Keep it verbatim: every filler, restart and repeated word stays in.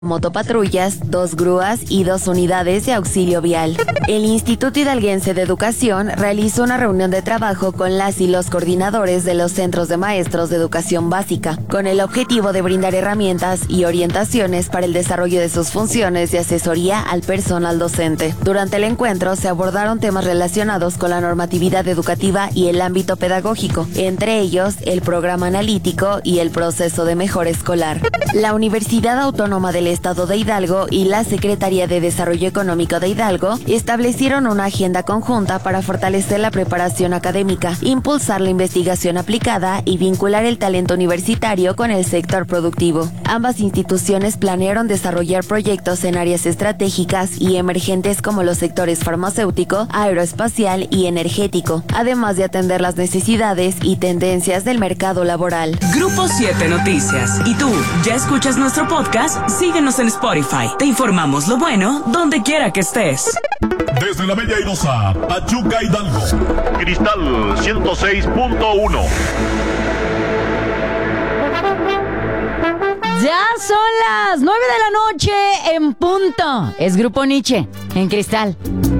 motopatrullas, dos grúas y dos unidades de auxilio vial. El Instituto Hidalguense de Educación realizó una reunión de trabajo con las y los coordinadores de los centros de maestros de educación básica, con el objetivo de brindar herramientas y orientaciones para el desarrollo de sus funciones de asesoría al personal docente. Durante el encuentro se abordaron temas relacionados con la normatividad educativa y el ámbito pedagógico, entre ellos el programa analítico y el proceso de mejora escolar. La Universidad Autónoma del Estado de Hidalgo y la Secretaría de Desarrollo Económico de Hidalgo establecieron una agenda conjunta para fortalecer la preparación académica, impulsar la investigación aplicada y vincular el talento universitario con el sector productivo. Ambas instituciones planearon desarrollar proyectos en áreas estratégicas y emergentes como los sectores farmacéutico, aeroespacial y energético, además de atender las necesidades y tendencias del mercado laboral. Grupo siete Noticias. ¿Y tú, ya escuchas nuestro podcast? Síguenos en Spotify. Te informamos lo bueno donde quiera que estés. Desde la Bella Airosa, Pachuca, Hidalgo. Cristal ciento seis punto uno. Ya son las nueve de la noche en punto. Es Grupo Nietzsche en Cristal.